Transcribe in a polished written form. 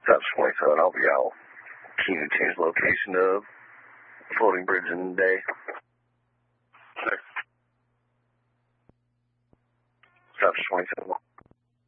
Stops 27, I'll be out. Can you change location of floating bridge in the day? Stops 27.